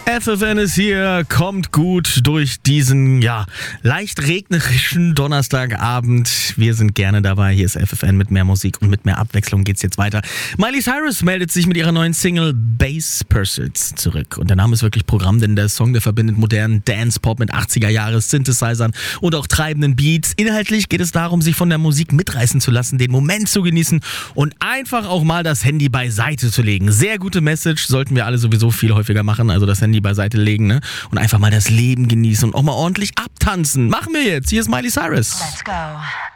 FFN ist hier, kommt gut durch diesen, leicht regnerischen Donnerstagabend. Wir sind gerne dabei. Hier ist FFN mit mehr Musik und mit mehr Abwechslung geht's jetzt weiter. Miley Cyrus meldet sich mit ihrer neuen Single Bass Pursuits zurück. Und der Name ist wirklich Programm, denn der Song, der verbindet modernen Dance-Pop mit 80er-Jahres-Synthesizern und auch treibenden Beats. Inhaltlich geht es darum, sich von der Musik mitreißen zu lassen, den Moment zu genießen und einfach auch mal das Handy beiseite zu legen. Sehr gute Message, sollten wir alle sowieso viel häufiger machen, also das Handy beiseite legen, ne? Und einfach mal das Leben genießen und auch mal ordentlich abtanzen. Machen wir jetzt. Hier ist Miley Cyrus. Let's go.